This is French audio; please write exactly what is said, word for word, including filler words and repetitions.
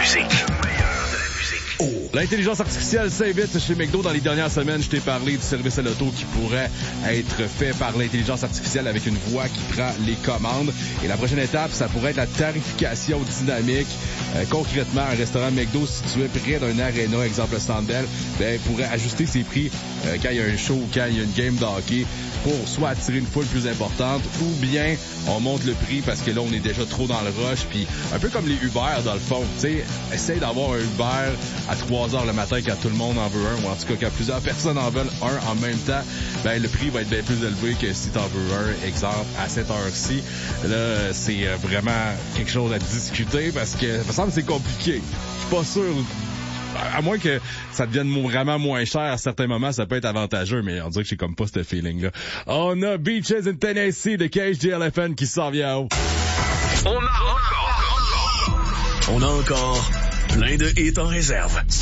musique. L'intelligence artificielle s'invite chez McDo. Dans les dernières semaines, je t'ai parlé du service à l'auto qui pourrait être fait par l'intelligence artificielle avec une voix qui prend les commandes. Et la prochaine étape, ça pourrait être la tarification dynamique. Euh, concrètement, un restaurant McDo situé près d'un aréna, exemple Sandbell, ben, pourrait ajuster ses prix euh, quand il y a un show ou quand il y a une game de hockey pour soit attirer une foule plus importante ou bien on monte le prix parce que là, on est déjà trop dans le rush. Puis un peu comme les Uber, dans le fond, tu sais, essaye d'avoir un Uber à trois heures le matin quand tout le monde en veut un, ou en tout cas quand plusieurs personnes en veulent un en même temps, ben le prix va être bien plus élevé que si t'en veux un, exemple, à cette heure-ci. Là, c'est vraiment quelque chose à discuter parce que ça me semble que c'est compliqué. Je suis pas sûr... À moins que ça devienne vraiment moins cher à certains moments, ça peut être avantageux, mais on dirait que j'ai comme pas ce feeling-là. On a Beaches in Tennessee de K H J L F N qui s'en vient haut. On a encore, on a encore plein de hits en réserve.